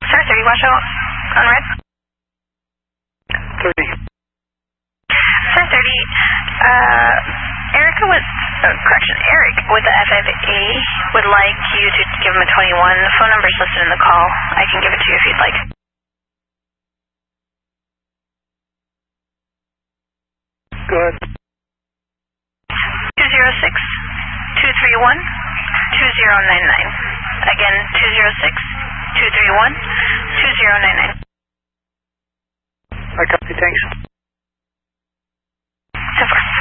Sir, 30 Washoe on red. 30. Sir, 30. Eric with the FFA would like you to give him a 21. The phone number is listed in the call. I can give it to you if you'd like. Go ahead. 206-231-2099. Again, 206-231-2099. I copy, thanks. So far.